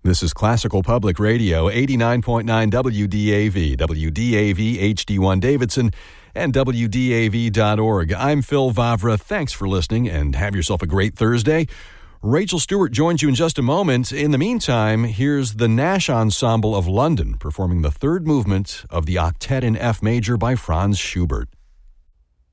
This is Classical Public Radio, 89.9 WDAV, WDAV HD1 Davidson, and WDAV.org. I'm Phil Vavra. Thanks for listening, and have yourself a great Thursday. Rachel Stewart joins you in just a moment. In the meantime, here's the Nash Ensemble of London performing the third movement of the Octet in F major by Franz Schubert.